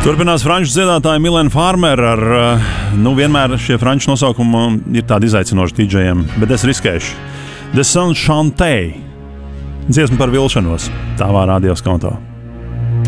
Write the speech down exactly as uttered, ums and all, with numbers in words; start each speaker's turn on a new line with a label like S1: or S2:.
S1: Turpinās franču dziedātāja Milena Farmer ar, nu, vienmēr šie franču nosaukumi ir tādi izaicinoši didžejiem, bet es riskēšu. The Sun Chantey. Dziesma par vilšanos. Tavā radio skontā.